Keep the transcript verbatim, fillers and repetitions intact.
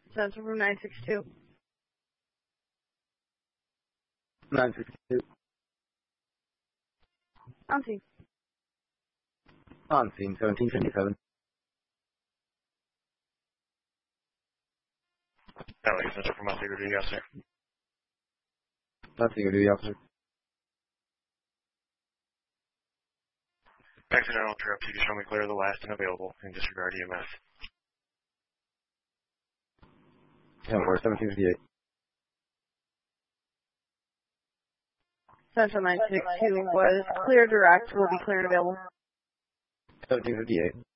Central from nine six two. nine six two. On scene. On scene, seventeen fifty-seven. L A Central from Oscar Duty Officer. That's your duty, officer. Accidental interrupt. You can show me clear of the last and available and disregard E M S. ten four, seventeen fifty-eight. Central nine six two was clear direct, will be cleared available. seventeen fifty-eight.